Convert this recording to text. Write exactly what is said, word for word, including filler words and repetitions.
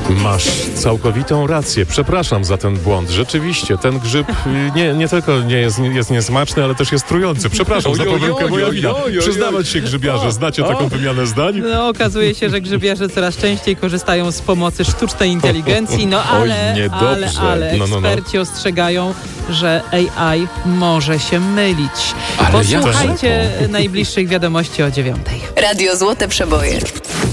Masz całkowitą rację. Przepraszam za ten błąd. Rzeczywiście, ten grzyb nie, nie tylko nie jest, nie jest niesmaczny, ale też jest trujący. Przepraszam za pomyłkę, moja wina. Przyznawać się, grzybiarze, znacie taką wymianę zdań? No, okazuje się, że grzybiarze coraz częściej korzystają z pomocy sztucznej inteligencji, no ale, Oj, ale, ale no, no, no. eksperci ostrzegają, że A I może się mylić. Ale Posłuchajcie najbliższych wiadomości o dziewiątej. Radio Złote Przeboje.